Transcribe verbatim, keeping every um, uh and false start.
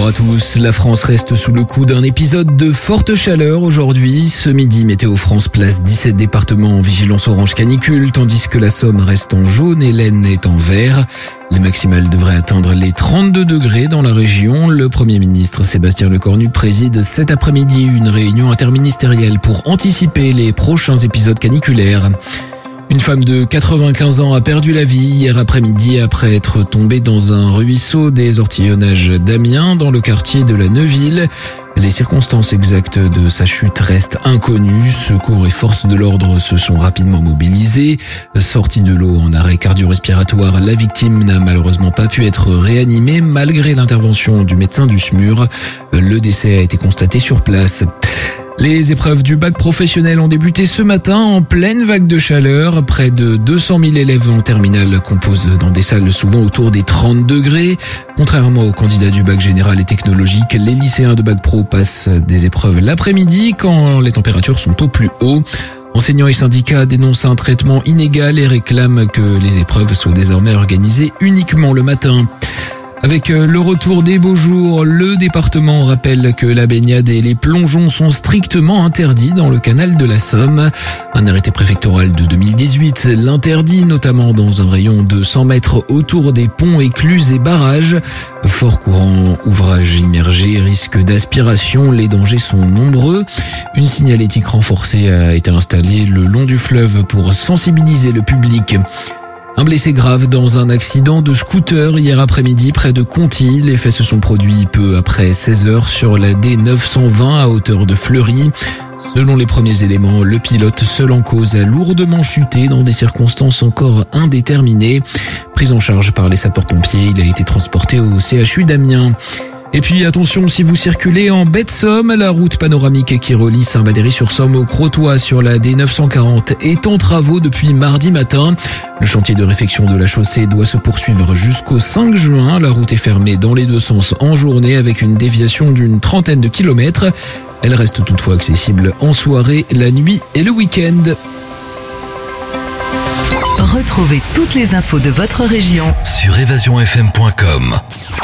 bonjour à tous. La France reste sous le coup d'un épisode de forte chaleur aujourd'hui. Ce midi, Météo France place dix-sept départements en vigilance orange canicule, tandis que la Somme reste en jaune et l'Aisne est en vert. Les maximales devraient atteindre les trente-deux degrés dans la région. Le Premier ministre Sébastien Lecornu préside cet après-midi une réunion interministérielle pour anticiper les prochains épisodes caniculaires. Une femme de quatre-vingt-quinze ans a perdu la vie hier après-midi après être tombée dans un ruisseau des ortillonnages d'Amiens dans le quartier de la Neuville. Les circonstances exactes de sa chute restent inconnues. Secours et forces de l'ordre se sont rapidement mobilisés. Sortie de l'eau en arrêt cardio-respiratoire, la victime n'a malheureusement pas pu être réanimée malgré l'intervention du médecin du S M U R. Le décès a été constaté sur place. Les épreuves du bac professionnel ont débuté ce matin en pleine vague de chaleur. Près de deux cent mille élèves en terminale composent dans des salles souvent autour des trente degrés. Contrairement aux candidats du bac général et technologique, les lycéens de bac pro passent des épreuves l'après-midi quand les températures sont au plus haut. Enseignants et syndicats dénoncent un traitement inégal et réclament que les épreuves soient désormais organisées uniquement le matin. Avec le retour des beaux jours, le département rappelle que la baignade et les plongeons sont strictement interdits dans le canal de la Somme. Un arrêté préfectoral de deux mille dix-huit l'interdit, notamment dans un rayon de cent mètres autour des ponts, écluses et barrages. Fort courant, ouvrages immergés, risque d'aspiration, les dangers sont nombreux. Une signalétique renforcée a été installée le long du fleuve pour sensibiliser le public. Un blessé grave dans un accident de scooter hier après-midi près de Conty. Les faits se sont produits peu après seize heures sur la D neuf cent vingt à hauteur de Fleury. Selon les premiers éléments, le pilote seul en cause a lourdement chuté dans des circonstances encore indéterminées. Pris en charge par les sapeurs-pompiers, il a été transporté au C H U d'Amiens. Et puis attention, si vous circulez en baie de Somme, la route panoramique qui relie Saint-Valery-sur-Somme au Crotoy sur la D neuf cent quarante est en travaux depuis mardi matin. Le chantier de réfection de la chaussée doit se poursuivre jusqu'au cinq juin. La route est fermée dans les deux sens en journée avec une déviation d'une trentaine de kilomètres. Elle reste toutefois accessible en soirée, la nuit et le week-end. Retrouvez toutes les infos de votre région sur évasion f m point com.